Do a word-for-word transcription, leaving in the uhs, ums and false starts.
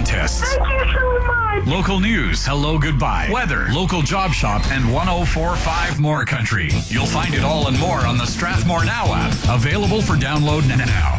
contests. Thank you so much. Local news, hello, goodbye, weather, local job shop, and one oh four point five More Country. You'll find it all and more on the Strathmore Now app, available for download now.